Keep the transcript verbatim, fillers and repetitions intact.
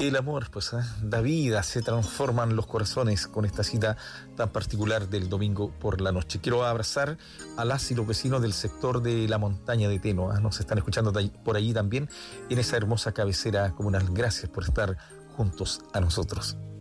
El amor, pues, ¿eh? Da vida, se transforman los corazones con esta cita tan particular del domingo por la noche. Quiero abrazar a las y los vecinos del sector de la montaña de Teno, ¿eh? Nos están escuchando por allí también en esa hermosa cabecera comunal. Gracias por estar juntos a nosotros.